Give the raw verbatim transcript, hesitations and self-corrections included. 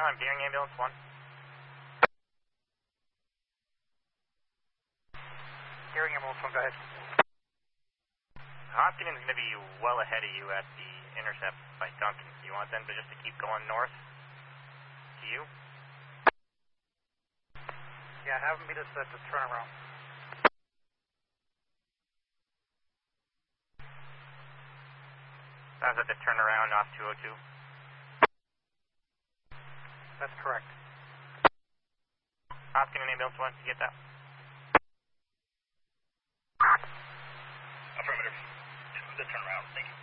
I'm hearing ambulance one. Hearing ambulance one, go ahead. Hopkins is going to be well ahead of you at the intercept by Duncan. You want them to just to keep going north to you? Yeah, have them meet us at the turnaround. That was at the turnaround off two oh two. That's correct. Hopkins and ambulance one, you get that? Affirmative. The turnaround, thank you.